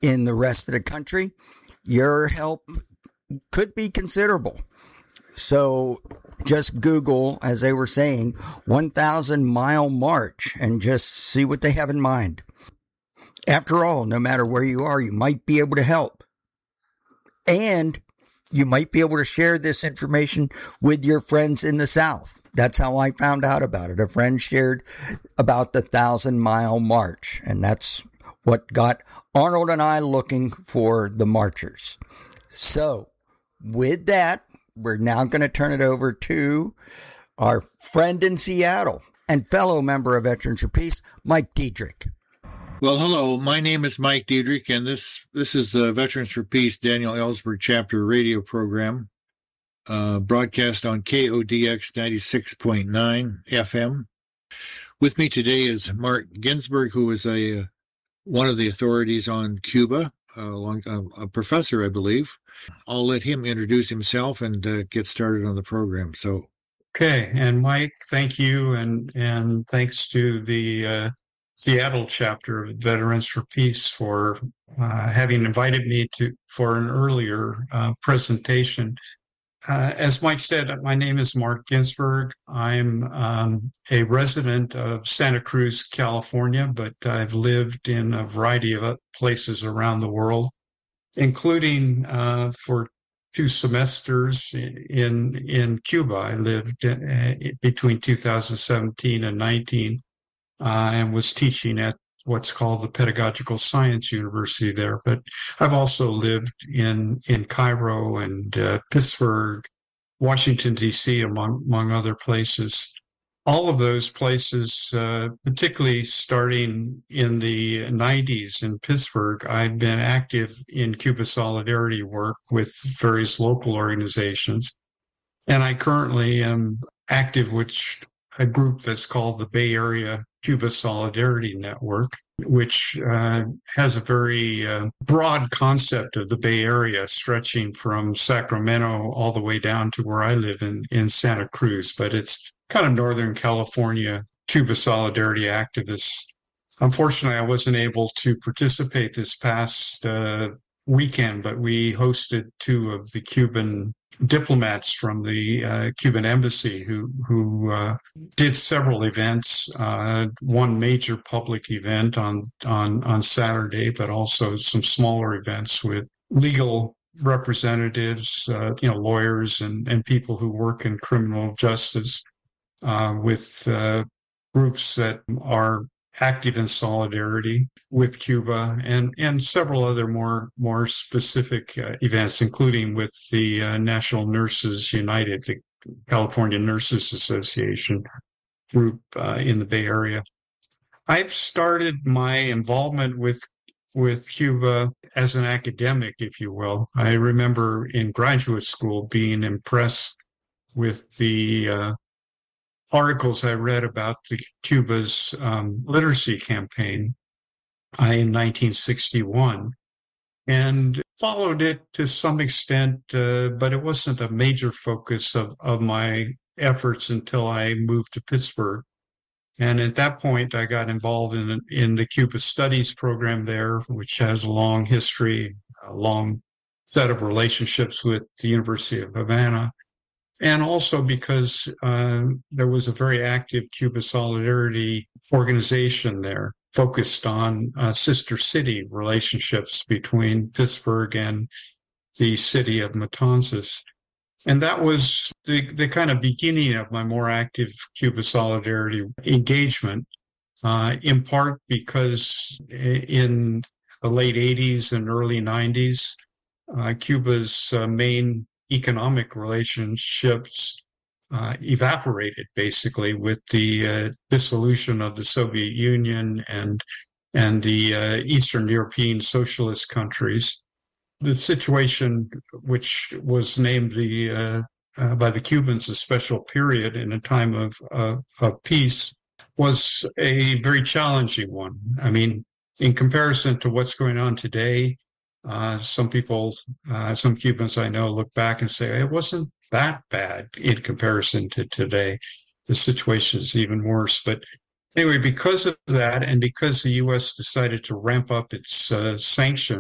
in the rest of the country, your help could be considerable. So just Google, as they were saying, 1,000-mile march and just see what they have in mind. After all, no matter where you are, you might be able to help. And you might be able to share this information with your friends in the South. That's how I found out about it. A friend shared about the 1,000-mile march, and that's what got Arnold and I looking for the marchers. So, with that, we're now going to turn it over to our friend in Seattle and fellow member of Veterans for Peace, Mike Diedrich. Well, hello. My name is Mike Diedrich, and this is the Veterans for Peace Daniel Ellsberg chapter radio program, broadcast on KODX 96.9 FM. With me today is Mark Ginsberg, who is one of the authorities on Cuba, a professor, I believe. I'll let him introduce himself and get started on the program. So, okay, and Mike, thank you, and thanks to the Seattle chapter of Veterans for Peace for having invited me for an earlier presentation. As Mike said, my name is Mark Ginsberg. I'm a resident of Santa Cruz, California, but I've lived in a variety of places around the world, including for 2 semesters in Cuba. I lived between 2017 and 19 and was teaching at what's called the Pedagogical Science University there. But I've also lived in Cairo and Pittsburgh, Washington, D.C., among other places. All of those places, particularly starting in the 90s in Pittsburgh, I've been active in Cuba Solidarity work with various local organizations. And I currently am active with a group that's called the Bay Area Cuba Solidarity Network, which has a very broad concept of the Bay Area, stretching from Sacramento all the way down to where I live in Santa Cruz. But it's kind of Northern California Cuba Solidarity activists. Unfortunately, I wasn't able to participate this past weekend, but we hosted 2 of the Cuban diplomats from the Cuban embassy who did several events, one major public event on Saturday, but also some smaller events with legal representatives, lawyers and people who work in criminal justice, with groups that are active in solidarity with Cuba, and several other more specific events, including with the National Nurses United, the California Nurses Association group in the Bay Area. I've started my involvement with Cuba as an academic, if you will. I remember in graduate school being impressed with the articles I read about Cuba's literacy campaign in 1961, and followed it to some extent, but it wasn't a major focus of my efforts until I moved to Pittsburgh. And at that point, I got involved in the Cuba Studies program there, which has a long history, a long set of relationships with the University of Havana. And also because there was a very active Cuba Solidarity organization there focused on sister city relationships between Pittsburgh and the city of Matanzas. And that was the kind of beginning of my more active Cuba Solidarity engagement, in part because in the late 80s and early 90s, Cuba's main economic relationships evaporated basically with the dissolution of the Soviet Union and the Eastern European socialist countries. The situation, which was named by the Cubans a special period in a time of peace, was a very challenging one. I mean, in comparison to what's going on today, some Cubans I know look back and say, it wasn't that bad in comparison to today. The situation is even worse. But anyway, because of that, and because the U.S. decided to ramp up its sanctions